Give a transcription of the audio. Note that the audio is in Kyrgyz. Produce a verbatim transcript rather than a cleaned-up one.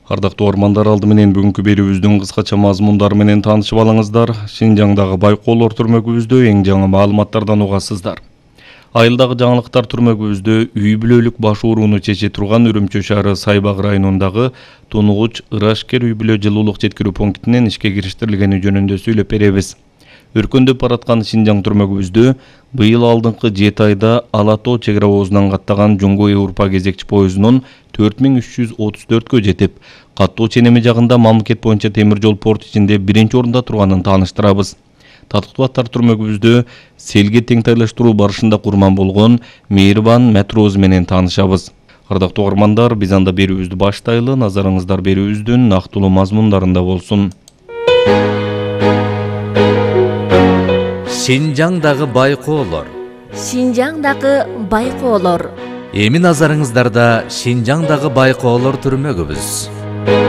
Ардактуу угармандар, алды менен бүгүнкү берүүбүздүн кыскача мазмундары менен таанышып алыңыздар. Шинжаңдагы байкоолор түрмөгүбүздө эң жаңы маалыматтардан угасыздар. Айылдагы жаңылыктар түрмөгүбүздө үй бүлөлүк баш ооруну чече турган Үрүмчү шаары Сайбак районундагы Тунугуч Ырашкер үй бүлө жылуулук жеткирүү пунктинен ишке кириштирилгени жөнүндө сүйлөп беребиз. Өркөндөп бараткан Шинжаң түрмөгүбүздө быйыл алдыңкы жети айда Ала Тоо чек ара оозунан каттаган Жоңго Европа кезекчи поездунун төрт миң үч жүз отуз төрткө жетип, каттоо ченеми жагында мамлекет боюнча темир жол порт ичинде биринчи орунда турганын тааныштырабыз. Татыктуулар түрмөгүбүздө селге теңтайлаштыруу барышында курман болгон Мейирбан Мәтрооз менен таанышабыз. Ардактуу угармандар, биз анда берүүбүздү баштайлы, назарыңыздар берүүбүздүн нактылуу мазмундарында болсун. Шинжаңдагы байкоолор. Шинжаңдагы байкоолор. Эми назарыңыздарда Шинжаңдагы байкоолор түрмөгүбүз.